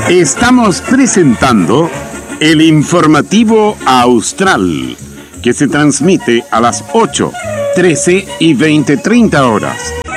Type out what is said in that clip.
Estamos presentando el informativo Austral, que se transmite a las 8, 13 y 20:30 horas